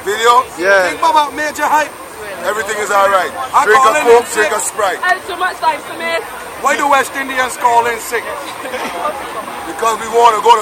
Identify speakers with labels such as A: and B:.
A: Video?
B: Yeah.
C: Think about Major Hype.
A: Everything is alright.
C: I
A: Drink a
C: call in
A: Coke,
C: sick.
A: drink a Sprite.
D: And too much time for me.
C: Why do West Indians call in sick?
A: Because we want to go to